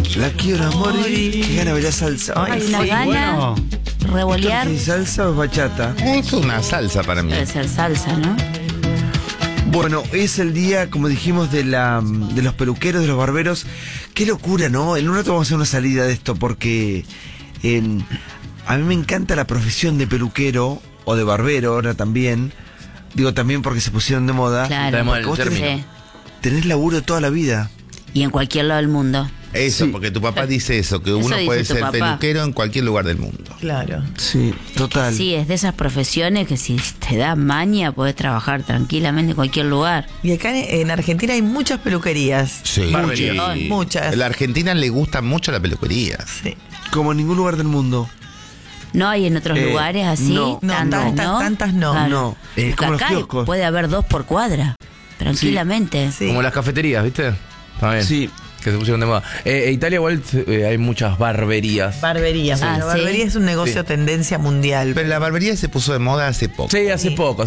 La quiero a morir. Qué gana bailar salsa. Hay una gana. Bueno, Revolear. ¿Y salsa o bachata? Es una salsa para mí. Debe ser salsa, ¿no? Bueno, es el día, como dijimos, de los peluqueros, de los barberos. Qué locura, ¿no? En un rato vamos a hacer una salida de esto porque a mí me encanta la profesión de peluquero o de barbero ahora también. Digo también porque se pusieron de moda. Claro. Porque vos Sí. tenés laburo toda la vida. Y en cualquier lado del mundo. Eso, Sí. porque tu papá dice eso, que Eso uno dice puede tu ser papá. peluquero en cualquier lugar del mundo. Claro. Sí, total. Sí, es de esas profesiones que si te da maña podés trabajar tranquilamente en cualquier lugar. Y acá en Argentina hay muchas peluquerías. Sí. Barberías. Sí. Muchas. A la Argentina le gusta mucho la peluquería. Sí. Como en ningún lugar del mundo. ¿No hay en otros lugares así? no, tantas no. Claro. No, es Porque como los acá kioscos. puede haber 2 por cuadra, tranquilamente. Sí. como las cafeterías, ¿viste? También. Sí. Que se pusieron de moda. Italia igual hay muchas barberías. Barberías. Ah, La ¿sí? barbería es un negocio Sí. tendencia mundial. Pero la barbería se puso de moda hace poco. Sí, hace poco.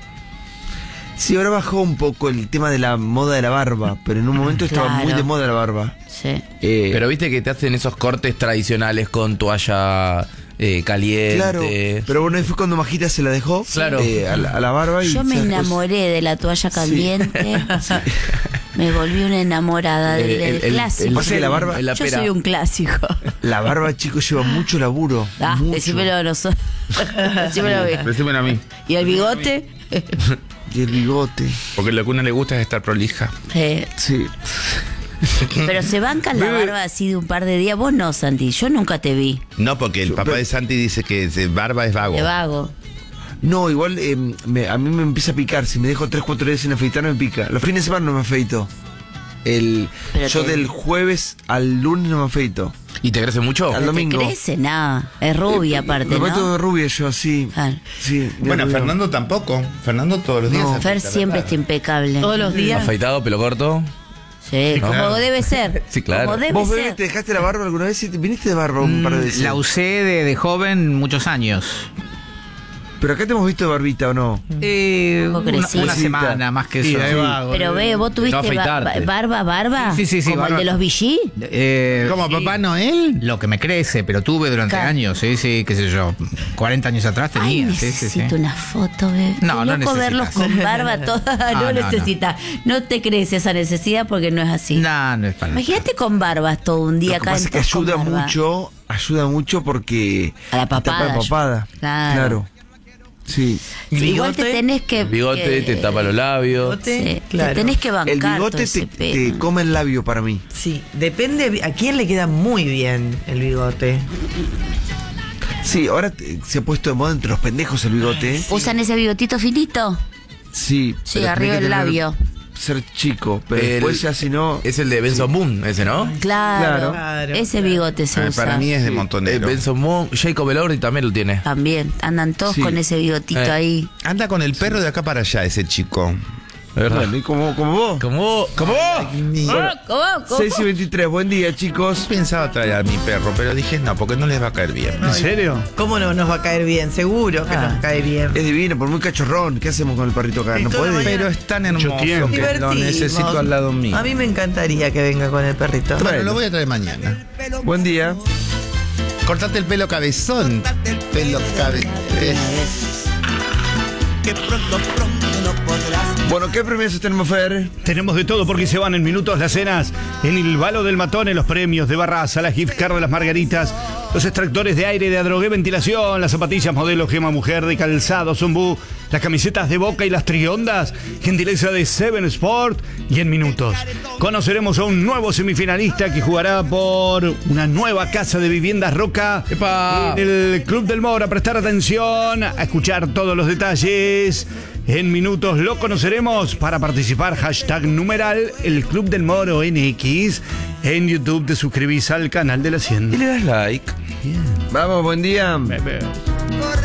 Sí, ahora bajó un poco el tema de la moda de la barba, pero en un momento estaba Claro. muy de moda la barba. Sí. Pero viste que te hacen esos cortes tradicionales con toalla caliente. Claro, pero bueno, ahí fue cuando Majita se la dejó Claro. a la barba. Y Yo me después- enamoré de la toalla caliente. Me volví una enamorada del clásico. Pasa que la barba- la Yo pera. soy un clásico. La barba, chicos, lleva mucho laburo. Ah, mucho. decímelo a nosotros. Decímelo bien. Decímelo a mí. ¿Y el bigote? Y el bigote. Porque lo que a uno le gusta es estar prolija. Sí. Pero se bancan la barba así de un par de días. Vos no, Santi. Yo nunca te vi. No, porque el papá de Santi dice que barba es vago. De vago. No, igual a mí me empieza a picar. Si me dejo 3-4 días sin afeitar, me pica. Los fines de semana no me afeito. Pero Yo te- del jueves al lunes no me afeito. ¿Y te crece mucho? Al domingo. ¿Te crece? Nada. Es rubia aparte, Me meto ¿no? de rubia yo, sí. Ah. Sí, Bueno, rubia. Fernando tampoco. Fernando todos los días. No. se Fer afeita la siempre barba. está impecable. Todos los días. Afeitado, pelo corto. Sí, como claro. debe ser. Sí, claro. Como debe ¿Vos, ser. bebé, te dejaste la barba alguna vez? ¿Sí? ¿Viniste de barba un par de veces? La usé de joven muchos años. Pero acá te hemos visto de barbita, ¿o no? Poco Una crecido. semana más que Sí, eso. ahí va. Pero ve, vos tuviste No afeitarte. barba. Sí, Como el barba. de los Vichy. ¿Como Sí, Papá Noel? Lo que me crece, pero tuve durante Claro. años, sí, qué sé yo, 40 años atrás Ay, tenía. sí, necesito una foto, bebé. No, Qué no loco verlos necesitas. con barba toda. No, No, no, necesitas. No te crees esa necesidad porque no es así. No, no es para Imagínate con barbas todo un día Lo que acá. pasa es que ayuda mucho porque A la papada. tapa la papada. Claro. Sí. Igual te tenés que. El bigote te tapa los labios. Sí, Claro. te tenés que bancar. El todo bigote ese te pelo. come el labio para mí. Sí, depende a quién le queda muy bien el bigote. Sí, ahora se ha puesto de moda entre los pendejos el bigote. ¿Usan ese bigotito finito? Sí. Sí, pero arriba tenés del que tener- labio. Ser chico, pero El- después ya si no... Es el de Benson Boone, ese, ¿no? Claro. Claro. Ese bigote se usa. Para mí es de montonero. Benson Boone, Jacob Elordi también lo tiene. También. Andan todos Sí. con ese bigotito ahí. Anda con el perro de acá para allá, ese chico. Es verdad. Bueno, y como vos. ¿Cómo? ¿Cómo? 6 y 23, buen día, chicos. Pensaba traer a mi perro, pero dije no, porque no les va a caer bien. ¿En serio? ¿Cómo no nos va a caer bien? Seguro que nos cae bien. Es divino, por muy cachorrón. ¿Qué hacemos con el perrito acá? Y ¿No toda la puede? mañana- Pero es tan hermoso tiempo. que lo Divertimos. necesito al lado mío. A mí me encantaría que venga con el perrito. Bueno, lo voy a traer mañana. Buen día. Cortate el pelo cabezón. Pelo cabezón. Bueno, ¿qué premios tenemos, Fer? Tenemos de todo porque se van en minutos las cenas. En el Balo del Matón, en los premios de Barraza, la gift card de las Margaritas, los extractores de aire de Adrogué Ventilación, las zapatillas modelo Gema Mujer de Calzado Zumbú, las camisetas de Boca y las Triondas, gentileza de Seven Sport. Y en minutos conoceremos a un nuevo semifinalista que jugará por una nueva casa de viviendas Roca ¡Epa! en el Club del Moro. A prestar atención, a escuchar todos los detalles. En minutos lo conoceremos. Para participar, hashtag numeral el Club del Moro NX. En YouTube te suscribís al canal de la 100. Y le das like. Vamos, buen día.